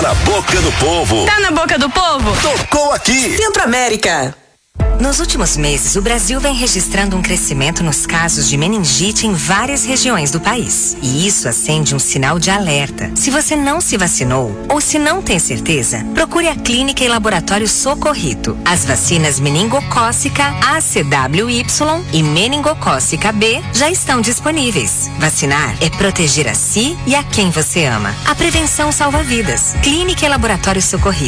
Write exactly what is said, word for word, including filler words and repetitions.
Na boca do povo. Tá na boca do povo? Tocou aqui. Centro América. Nos últimos meses, o Brasil vem registrando um crescimento nos casos de meningite em várias regiões do país. E isso acende um sinal de alerta. Se você não se vacinou ou se não tem certeza, procure a Clínica e Laboratório Socorrito. As vacinas meningocócica A C W Y e meningocócica B já estão disponíveis. Vacinar é proteger a si e a quem você ama. A prevenção salva vidas. Clínica e Laboratório Socorrito.